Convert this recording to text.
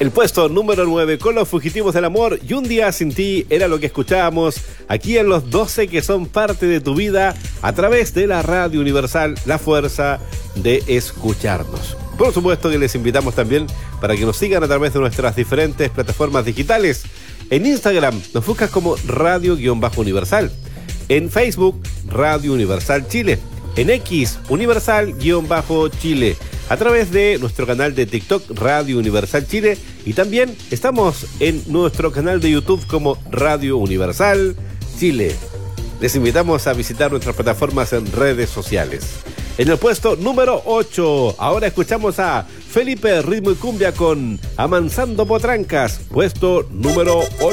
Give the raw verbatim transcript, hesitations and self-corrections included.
El puesto número nueve con Los Fugitivos del Amor y Un Día Sin Ti era lo que escuchábamos aquí en los doce que son parte de tu vida a través de la Radio Universal, la fuerza de escucharnos. Por supuesto que les invitamos también para que nos sigan a través de nuestras diferentes plataformas digitales. En Instagram nos buscas como Radio-Universal. En Facebook, Radio Universal Chile. En X, Universal-Chile. A través de nuestro canal de TikTok, Radio Universal Chile. Y también estamos en nuestro canal de YouTube como Radio Universal Chile. Les invitamos a visitar nuestras plataformas en redes sociales. En el puesto número ocho, ahora escuchamos a Felipe Ritmo y Cumbia con Amansando Potrancas, puesto número ocho.